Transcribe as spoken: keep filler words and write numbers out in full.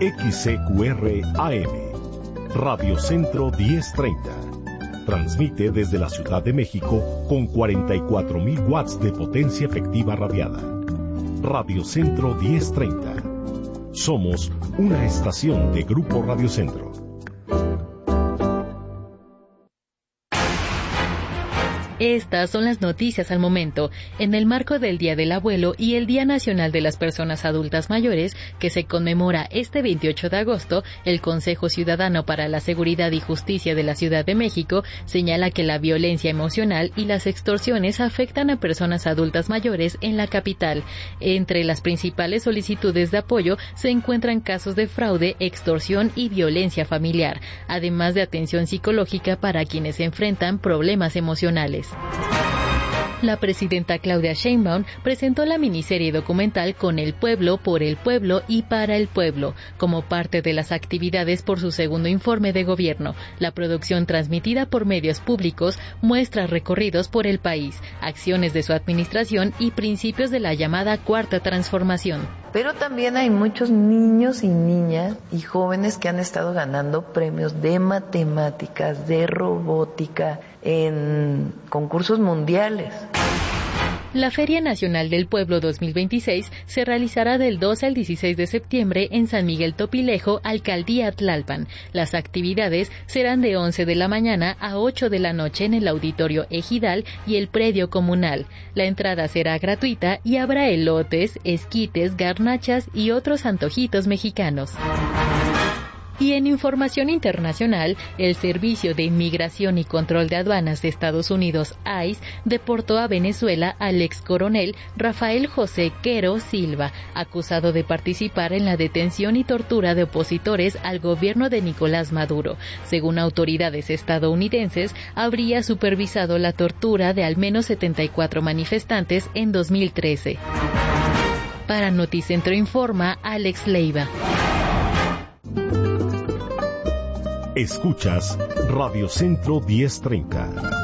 X C Q R A M, Radio Centro diez treinta. Transmite desde la Ciudad de México con cuarenta y cuatro mil watts de potencia efectiva radiada. Radio Centro diez treinta. Somos una estación de Grupo Radio Centro. Estas son las noticias al momento. En el marco del Día del Abuelo y el Día Nacional de las Personas Adultas Mayores, que se conmemora este veintiocho de agosto, el Consejo Ciudadano para la Seguridad y Justicia de la Ciudad de México señala que la violencia emocional y las extorsiones afectan a personas adultas mayores en la capital. Entre las principales solicitudes de apoyo se encuentran casos de fraude, extorsión y violencia familiar, además de atención psicológica para quienes enfrentan problemas emocionales. La presidenta Claudia Sheinbaum presentó la miniserie documental Con el Pueblo, por el Pueblo y para el Pueblo, como parte de las actividades por su segundo informe de gobierno. La producción, transmitida por medios públicos, muestra recorridos por el país, acciones de su administración y principios de la llamada Cuarta Transformación. Pero también hay muchos niños y niñas y jóvenes que han estado ganando premios de matemáticas, de robótica, en concursos mundiales. La Feria Nacional del Pueblo dos mil veintiséis se realizará del doce al dieciséis de septiembre en San Miguel Topilejo, Alcaldía Tlalpan. Las actividades serán de once de la mañana a ocho de la noche en el Auditorio Ejidal y el Predio Comunal. La entrada será gratuita y habrá elotes, esquites, garnachas y otros antojitos mexicanos. Y en información internacional, el Servicio de Inmigración y Control de Aduanas de Estados Unidos, I C E, deportó a Venezuela al ex coronel Rafael José Quero Silva, acusado de participar en la detención y tortura de opositores al gobierno de Nicolás Maduro. Según autoridades estadounidenses, habría supervisado la tortura de al menos setenta y cuatro manifestantes en dos mil trece. Para Noticentro Informa, Alex Leiva. Escuchas Radio Centro diez treinta.